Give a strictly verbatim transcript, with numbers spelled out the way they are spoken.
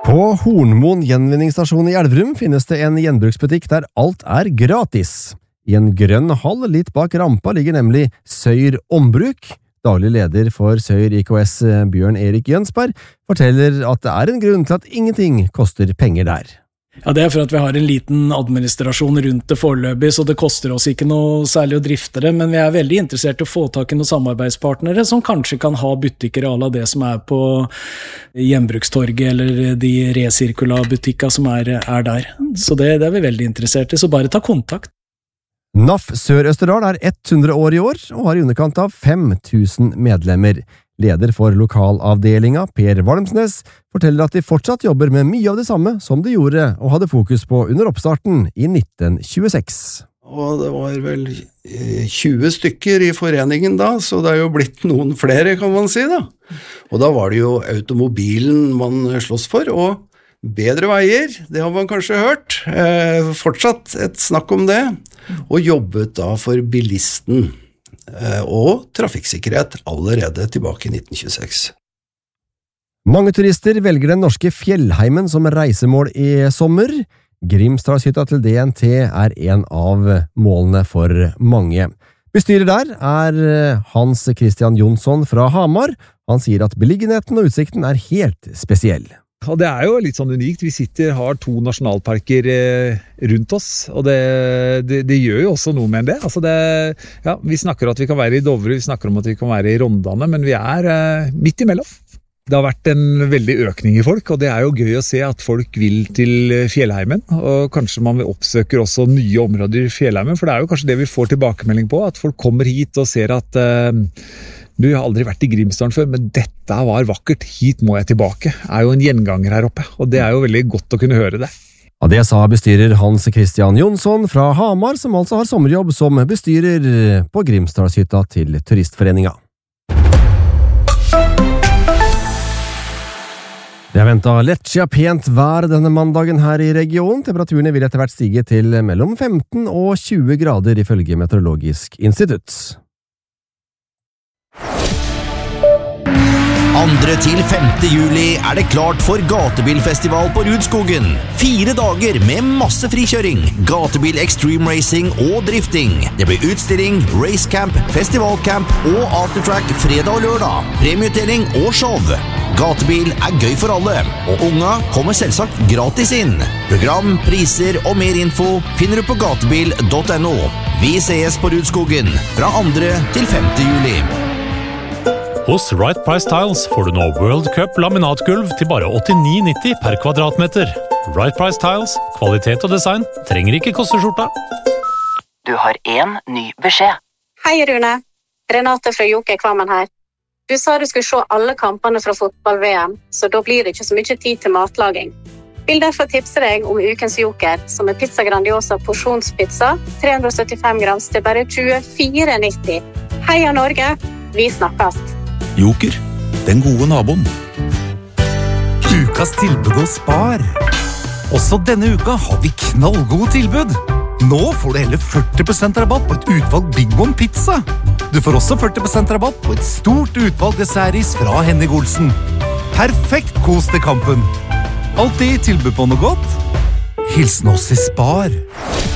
På Hornmoen gjenvinningsstasjon i Elverum finnes det en gjenbruksbutikk der alt er gratis. I en grønn hall litt bak rampa ligger nemlig Søyr Ombruk. Daglig leder for Søyr I K S, Bjørn Erik Jønsberg, forteller at det er en grunn til at ingenting koster penger der. Ja, det er for at vi har en liten administrasjon rundt det foreløpig, så det koster oss ikke noe særlig å drifte det, men vi er veldig interessert i å få tak i noen samarbeidspartnere som kanskje kan ha butikker av det som er på Gjenbrukstorget eller de resirkularbutikker som er, er der. Så det, det er vi veldig interessert i, så bare ta kontakt. N A F Sør-Østerdal er hundre år i år og har i underkant av fem tusen medlemmer. Leder for lokalavdelinga, Per Valmsnes, forteller at de fortsatt jobber med mye av det samme som de gjorde og hadde fokus på under oppstarten i nitten tjueseks. Og det var vel tjue stykker i foreningen da, så det er jo blitt noen flere, kan man si da. Og da var det jo automobilen man slåss for, og bedre veier, det har man kanskje hørt. Eh, fortsatt et snakk om det, og jobbet da for bilisten og trafikksikkerhet allerede tilbake i nitten tjueseks. Mange turister velger den norske fjellheimen som reisemål i sommer. Grimstadhytta til D N T er en av målene for mange. Bestyrer der er Hans Christian Jonsson fra Hamar. Han sier at beliggenheten og utsikten er helt spesiell. Og det er jo litt sånn unikt. Vi sitter, har to nasjonalparker eh, rundt oss, og det, det, det gjør jo også noe med det. Altså det ja, vi snakker at vi kan være i Dovre, vi snakker om at vi kan være i Rondane, men vi er eh, midt imellom. Det har vært en veldig økning i folk, og det er jo gøy å se at folk vil til fjellheimen, og kanskje man vil oppsøker også nye områder i fjellheimen, for det er jo kanskje det vi får tilbakemelding på, at folk kommer hit og ser at eh, du har aldri vært i Grimstaden før, men dette var vakkert, hit må jeg tilbake. Det er jo en gjenganger her oppe, og det er jo veldig godt å kunne høre det. Ja, det sa bestyrer Hans Christian Jonsson fra Hamar, som altså har sommerjobb som bestyrer på Grimstadshytta til Turistforeninga. Det er ventet lettskia pent vær denne mandagen her i regionen. Temperaturene vil etter hvert stige til mellom femten og tjue grader ifølge Meteorologisk institutt. andre til femte juli er det klart for gatebilfestival på Rudskogen. Fire dager med masse frikjøring, gatebil extreme racing og drifting. Det blir utstilling, racecamp, festivalcamp og aftertrack fredag og lørdag. Premieutdeling og show. Gatebil er gøy for alle, og unga kommer selvsagt gratis inn. Program, priser og mer info finner du på gatebil punktum no. Vi ses på Rudskogen fra andre til femte juli. Hos Right Price Tiles får du nå World Cup laminatgulv til bare åttini nitti per kvadratmeter. Right Price Tiles, kvalitet og design, trenger ikke koste skjorta. Du har en ny beskjed. Hei Rune, Renate fra Joker Kvammen her. Du sa du skulle se alle kampene fra fotball-V M, så da blir det ikke så mye tid til matlaging. Vil derfor tipse deg om ukens Joker, som er pizza Grandiosa porsjonspizza, tre hundre og syttifem grams til bare tjuefire nitti. Heia Norge, vi snakkes! Joker, den gode naboen. Ukas tilbud hos Spar. Også denne uka har vi knallgode tilbud. Nå får du hele førti prosent rabatt på et utvalg Big One pizza. Du får også førti prosent rabatt på et stort utvalg dessertis fra Henning Olsen. Perfekt kos til kampen. Alltid tilbud på noe godt. Hilsen oss i Spar.